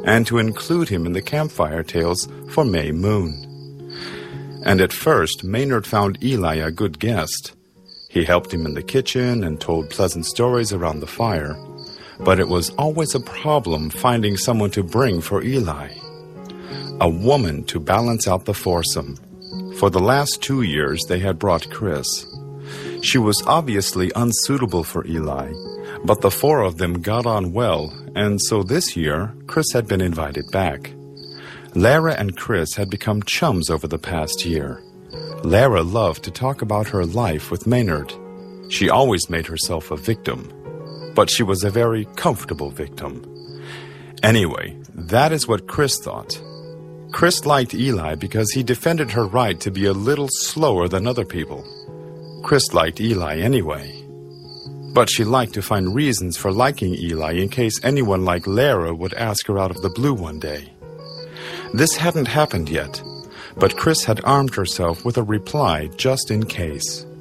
and to include him in the campfire tales for May Moon. And at first, Maynard found Eli a good guest. He helped him in the kitchen and told pleasant stories around the fire. But it was always a problem finding someone to bring for Eli. A woman to balance out the foursome. For the last 2 years, they had brought Chris. She was obviously unsuitable for Eli, but the four of them got on well, and so this year, Chris had been invited back. Lara and Chris had become chums over the past year. Lara loved to talk about her life with Maynard. She always made herself a victim, but she was a very comfortable victim. Anyway, that is what Chris thought. Chris liked Eli because he defended her right to be a little slower than other people. Chris liked Eli anyway. But she liked to find reasons for liking Eli in case anyone like Lara would ask her out of the blue one day. This hadn't happened yet, but Chris had armed herself with a reply just in case.